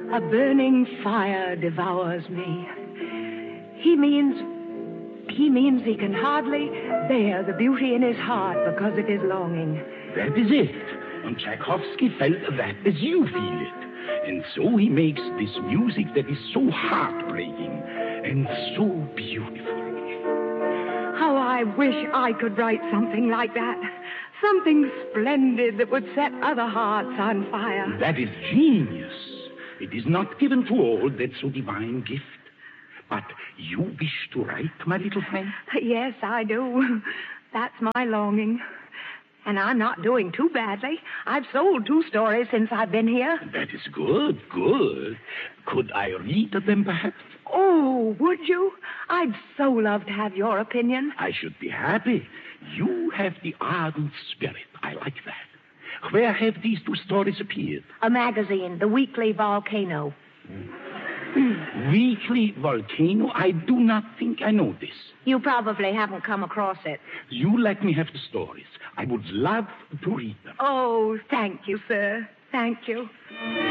A burning fire devours me. He means he can hardly bear the beauty in his heart because of his longing. That is it. And Tchaikovsky felt that as you feel it. And so he makes this music that is so heartbreaking and so beautiful. How I wish I could write something like that. Something splendid that would set other hearts on fire. That is genius. It is not given to all that so divine gift. But you wish to write, my little friend? Yes, I do. That's my longing. And I'm not doing too badly. I've sold 2 stories since I've been here. That is good, good. Could I read them, perhaps? Oh, would you? I'd so love to have your opinion. I should be happy. You have the ardent spirit. I like that. Where have these 2 stories appeared? A magazine, The Weekly Volcano. Weekly Volcano? I do not think I know this. You probably haven't come across it. You let me have the stories. I would love to read them. Oh, thank you, sir. Thank you.